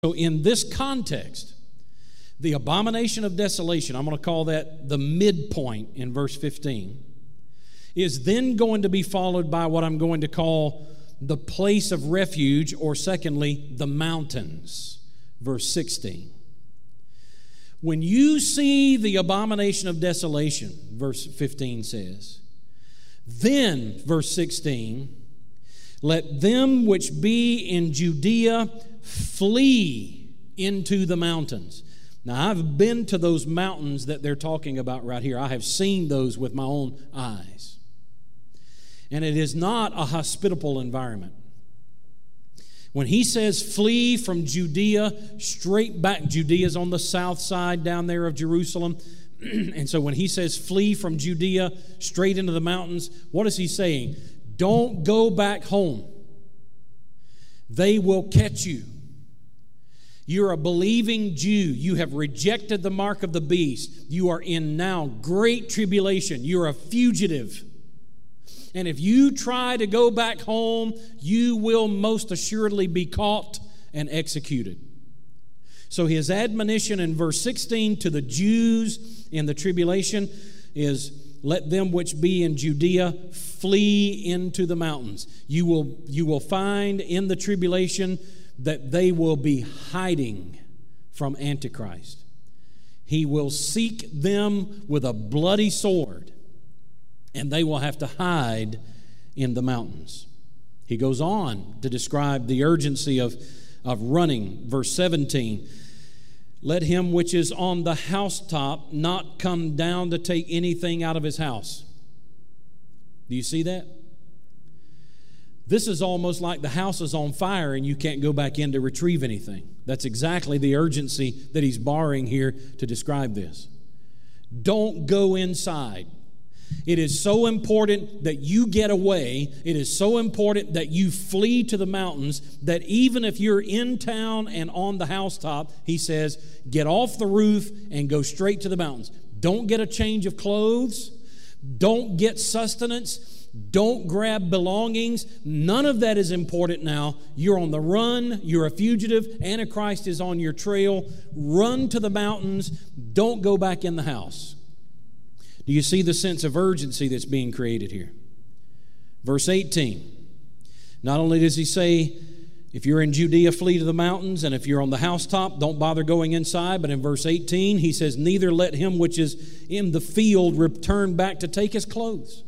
So in this context, the abomination of desolation, I'm going to call that the midpoint in verse 15, is then going to be followed by what I'm going to call the place of refuge, or secondly, the mountains, verse 16. When you see the abomination of desolation, verse 15 says, then, verse 16, let them which be in Judea flee into the mountains. Now, I've been to those mountains that they're talking about right here. I have seen those with my own eyes. And it is not a hospitable environment. When he says flee from Judea straight back, Judea's on the south side down there of Jerusalem. And so when he says flee from Judea straight into the mountains, what is he saying? Don't go back home. They will catch you. You're a believing Jew. You have rejected the mark of the beast. You are in now great tribulation. You're a fugitive. And if you try to go back home, you will most assuredly be caught and executed. So his admonition in verse 16 to the Jews in the tribulation is, let them which be in Judea flee into the mountains. You will find in the tribulation that they will be hiding from Antichrist. He will seek them with a bloody sword, and they will have to hide in the mountains. He goes on to describe the urgency of running. Verse 17, let him which is on the housetop not come down to take anything out of his house. Do you see that? This is almost like the house is on fire and you can't go back in to retrieve anything. That's exactly the urgency that he's borrowing here to describe this. Don't go inside. It is so important that you get away. It is so important that you flee to the mountains that even if you're in town and on the housetop, he says, get off the roof and go straight to the mountains. Don't get a change of clothes. Don't get sustenance. Don't grab belongings. None of that is important now. You're on the run. You're a fugitive. Antichrist is on your trail. Run to the mountains. Don't go back in the house. Do you see the sense of urgency that's being created here? Verse 18. Not only does he say, if you're in Judea, flee to the mountains, and if you're on the housetop, don't bother going inside. But in verse 18, he says, neither let him which is in the field return back to take his clothes.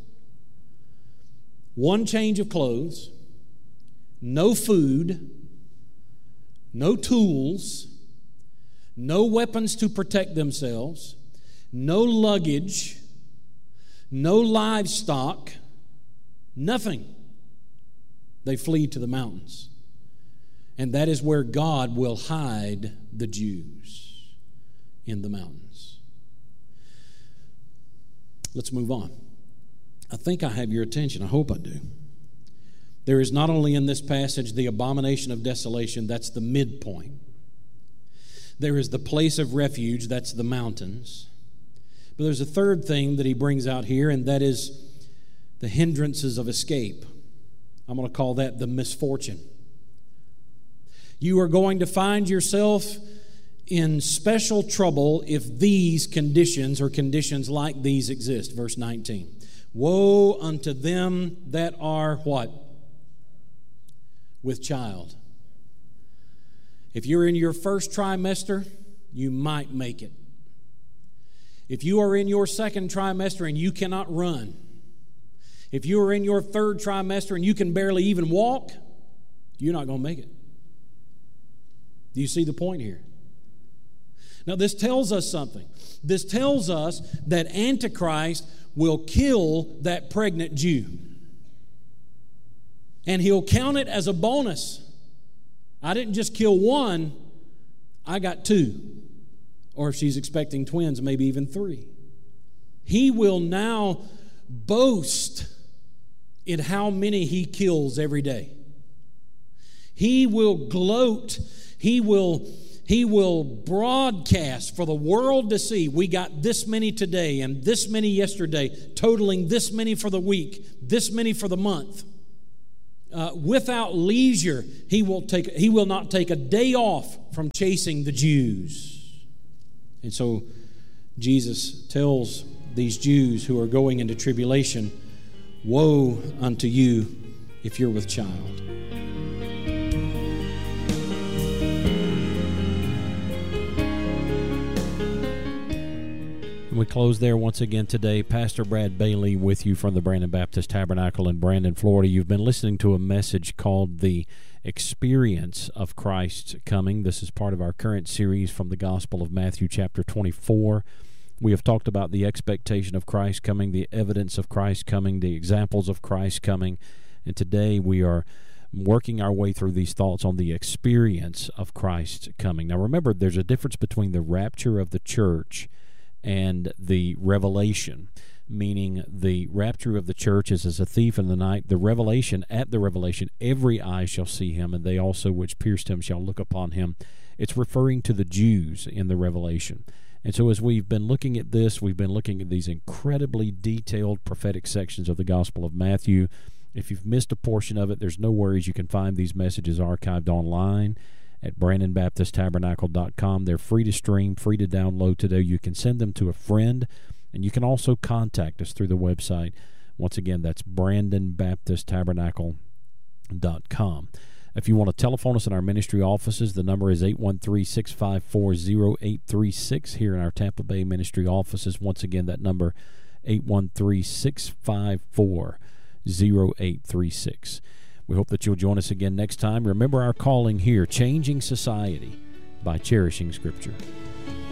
One change of clothes, no food, no tools, no weapons to protect themselves, no luggage, no livestock, nothing. They flee to the mountains. And that is where God will hide the Jews, in the mountains. Let's move on. I think I have your attention. I hope I do. There is not only in this passage the abomination of desolation, that's the midpoint. There is the place of refuge, that's the mountains. But there's a third thing that he brings out here, and that is the hindrances of escape. I'm going to call that the misfortune. You are going to find yourself in special trouble if these conditions or conditions like these exist. Verse 19. Woe unto them that are what? With child. If you're in your first trimester, you might make it. If you are in your second trimester and you cannot run, if you are in your third trimester and you can barely even walk, you're not going to make it. Do you see the point here? Now, this tells us something. This tells us that Antichrist will kill that pregnant Jew. And he'll count it as a bonus. I didn't just kill one, I got two. Or if she's expecting twins, maybe even three. He will now boast in how many he kills every day. He will gloat. He will broadcast for the world to see. We got this many today and this many yesterday, totaling this many for the week, this many for the month. without leisure. He will not take a day off from chasing the Jews. And so Jesus tells these Jews who are going into tribulation, woe unto you if you're with child. We close there once again today. Pastor Brad Bailey with you from the Brandon Baptist Tabernacle in Brandon, Florida. You've been listening to a message called The Experience of Christ's Coming. This is part of our current series from the Gospel of Matthew chapter 24. We have talked about the expectation of Christ coming, the evidence of Christ coming, the examples of Christ coming, and today we are working our way through these thoughts on the experience of Christ coming. Now remember, there's a difference between the rapture of the church and the revelation, meaning the rapture of the church is as a thief in the night. The revelation, at the revelation, every eye shall see him, and they also which pierced him shall look upon him. It's referring to the Jews in the revelation. And so as we've been looking at this, we've been looking at these incredibly detailed prophetic sections of the Gospel of Matthew. If you've missed a portion of it, there's no worries. You can find these messages archived online at BrandonBaptistTabernacle.com. They're free to stream, free to download today. You can send them to a friend, and you can also contact us through the website. Once again, that's BrandonBaptistTabernacle.com. If you want to telephone us in our ministry offices, the number is 813-654-0836 here in our Tampa Bay ministry offices. Once again, that number, 813-654-0836. We hope that you'll join us again next time. Remember our calling here, changing society by cherishing Scripture.